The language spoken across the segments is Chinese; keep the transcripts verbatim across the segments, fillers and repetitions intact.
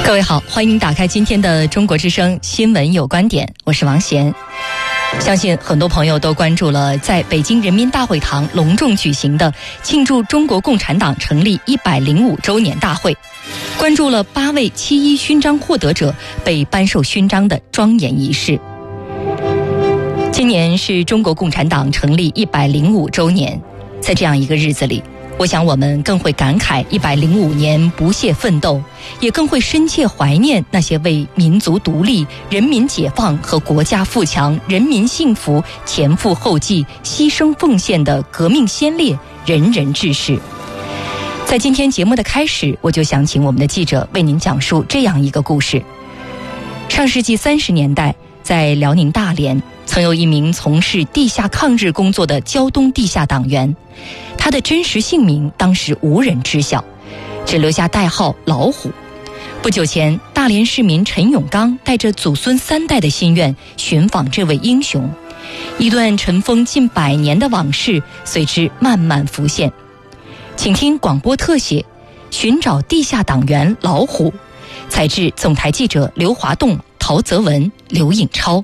各位好，欢迎打开今天的中国之声新闻有观点，我是王贤。相信很多朋友都关注了在北京人民大会堂隆重举行的庆祝中国共产党成立一百零五周年大会，关注了八位七一勋章获得者被颁授勋章的庄严仪式。今年是中国共产党成立一百零五周年，在这样一个日子里，我想我们更会感慨一百零五年不懈奋斗，也更会深切怀念那些为民族独立、人民解放和国家富强、人民幸福前赴后继、牺牲奉献的革命先烈仁人志士。在今天节目的开始，我就想请我们的记者为您讲述这样一个故事。上世纪三十年代，在辽宁大连，曾有一名从事地下抗日工作的胶东地下党员，他的真实姓名当时无人知晓，只留下代号老虎。不久前，大连市民陈永刚带着祖孙三代的心愿寻访这位英雄，一段尘封近百年的往事随之慢慢浮现。请听广播特写，寻找地下党员老虎，采自总台记者刘华栋、陶泽文、刘颖超。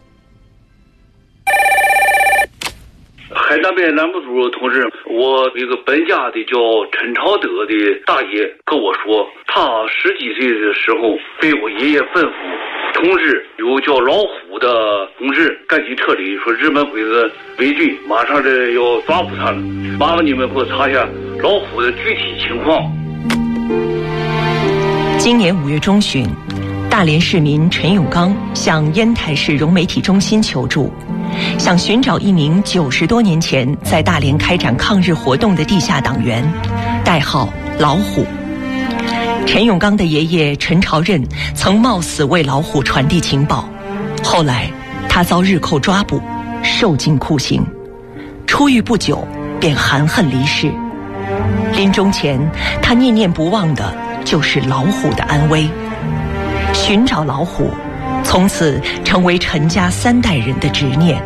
海南边南部组同志，我一个本家的叫陈朝德的大爷跟我说，他十几岁的时候被我爷爷吩咐，同志有叫老虎的同志赶紧撤离，说日本鬼子围追，马上这要抓捕他了，麻烦你们给我查一下老虎的具体情况。 今年五月中旬，大连市民陈永刚向烟台市融媒体中心求助，想寻找一名九十多年前在大连开展抗日活动的地下党员，代号老虎。陈永刚的爷爷陈朝任曾冒死为老虎传递情报，后来他遭日寇抓捕，受尽酷刑，出狱不久便含恨离世。临终前，他念念不忘的就是老虎的安危。寻找老虎从此成为陈家三代人的执念。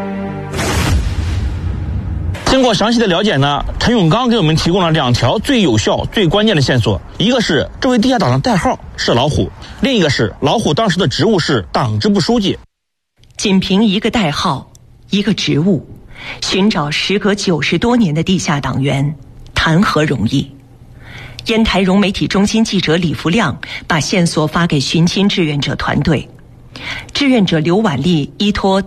经过详细的了解呢，陈永刚给我们提供了两条最有效、最关键的线索。一个是这位地下党的代号是老虎，另一个是老虎当时的职务是党支部书记。 仅凭一个代号、一个职务，寻找时隔九十多年的地下党员，谈何容易？烟台融媒体中心记者李福亮把线索发给寻亲志愿者团队，志愿者刘婉丽依托